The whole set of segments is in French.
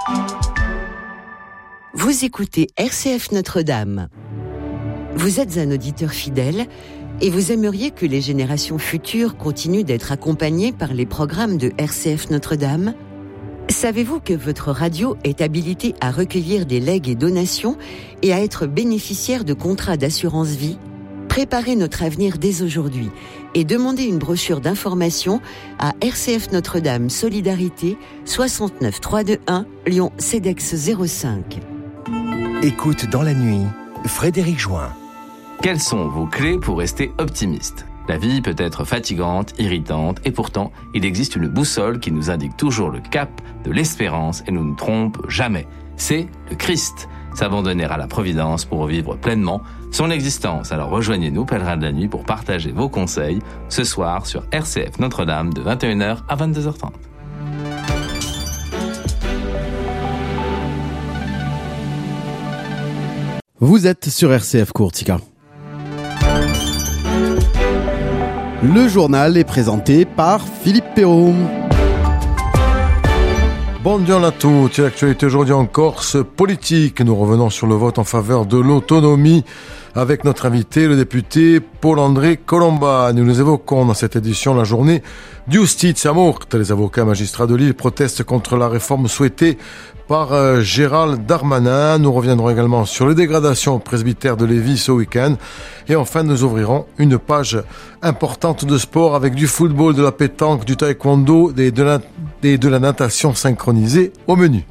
Vous écoutez RCF Notre-Dame. Vous êtes un auditeur fidèle et vous aimeriez que les générations futures continuent d'être accompagnées par les programmes de RCF Notre-Dame ? Savez-vous que votre radio est habilitée à recueillir des legs et donations et à être bénéficiaire de contrats d'assurance vie ? Préparez notre avenir dès aujourd'hui et demandez une brochure d'information à RCF Notre-Dame Solidarité 69 321 Lyon CEDEX 05. Écoute dans la nuit, Frédéric Join. Quelles sont vos clés pour rester optimiste ? La vie peut être fatigante, irritante, et pourtant, il existe une boussole qui nous indique toujours le cap de l'espérance et nous ne trompe jamais. C'est le Christ. S'abandonner à la Providence pour vivre pleinement son existence. Alors rejoignez-nous, pèlerins de la nuit, pour partager vos conseils ce soir sur RCF Notre-Dame de 21h à 22h30. Vous êtes sur RCF Courtica. Le journal est présenté par Philippe Perrault. Bonjour à tous, l'actualité aujourd'hui en Corse politique. Nous revenons sur le vote en faveur de l'autonomie avec notre invité, le député Paul-André Colomba. Nous évoquons dans cette édition la journée Giustizia Morte. Les avocats magistrats de Lille protestent contre la réforme souhaitée par Gérald Darmanin. Nous reviendrons également sur les dégradations au presbytère de Lévis ce week-end. Et enfin, nous ouvrirons une page importante de sport avec du football, de la pétanque, du taekwondo et de la natation synchronisée au menu.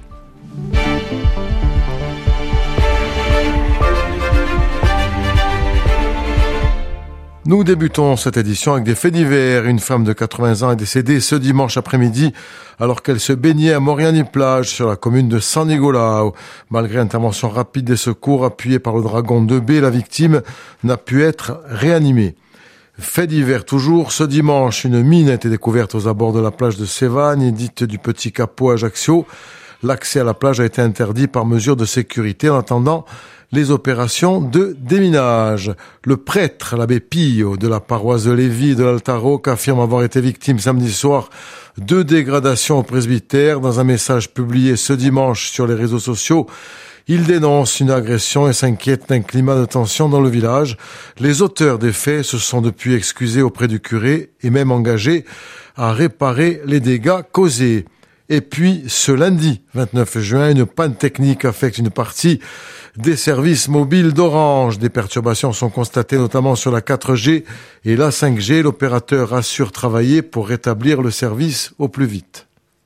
Nous débutons cette édition avec des faits divers. Une femme de 80 ans est décédée ce dimanche après-midi alors qu'elle se baignait à Moriani-Plage sur la commune de San Nicolao. Malgré intervention rapide des secours appuyée par le Dragon 2B, la victime n'a pu être réanimée. Fait divers toujours, ce dimanche, une mine a été découverte aux abords de la plage de Sévagne, dite du Petit Capot à Ajaccio. L'accès à la plage a été interdit par mesure de sécurité en attendant les opérations de déminage. Le prêtre, l'abbé Pio, de la paroisse de Lévis et de l'Altaroc, affirme avoir été victime samedi soir de dégradations au presbytère. Dans un message publié ce dimanche sur les réseaux sociaux, il dénonce une agression et s'inquiète d'un climat de tension dans le village. Les auteurs des faits se sont depuis excusés auprès du curé et même engagés à réparer les dégâts causés. Et puis, ce lundi 29 juin, une panne technique affecte une partie des services mobiles d'Orange. Des perturbations sont constatées notamment sur la 4G et la 5G. L'opérateur assure travailler pour rétablir le service au plus vite.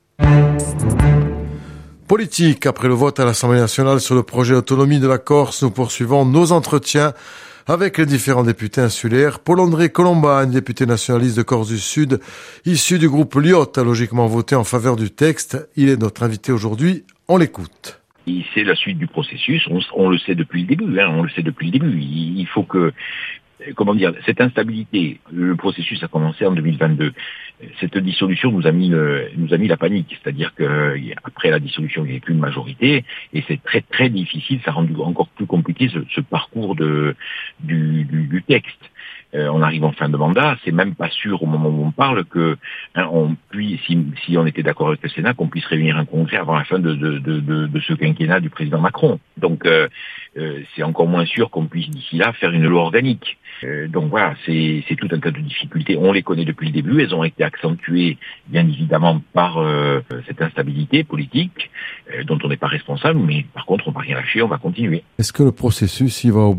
Politique, après le vote à l'Assemblée nationale sur le projet autonomie de la Corse, nous poursuivons nos entretiens avec les différents députés insulaires. Paul-André Colomba, député nationaliste de Corse du Sud, issu du groupe Lyotte, a logiquement voté en faveur du texte. Il est notre invité aujourd'hui. On l'écoute. C'est la suite du processus. On le sait depuis le début. On le sait depuis le début. Il faut que, cette instabilité. Le processus a commencé en 2022. Cette dissolution nous a mis la panique. C'est-à-dire que après la dissolution, il n'y avait plus de majorité et c'est très très difficile. Ça a rendu encore plus compliqué ce parcours du texte. On arrive en fin de mandat, c'est même pas sûr au moment où on parle que si on était d'accord avec le Sénat, qu'on puisse réunir un congrès avant la fin de ce quinquennat du président Macron. Donc c'est encore moins sûr qu'on puisse d'ici là faire une loi organique. Donc voilà, c'est tout un tas de difficultés. On les connaît depuis le début. Elles ont été accentuées bien évidemment par cette instabilité politique dont on n'est pas responsable. Mais par contre, on va rien lâcher, on va continuer. Est-ce que le processus il va au